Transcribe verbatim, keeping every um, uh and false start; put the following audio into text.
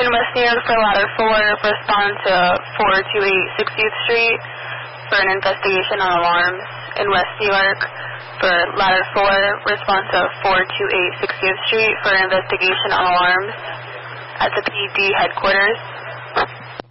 in West New York for Ladder four, respond to four two eight sixtieth Street for an investigation on alarms. In West New York for Ladder four, respond to four two eight sixtieth Street for an investigation on alarms at the P D headquarters.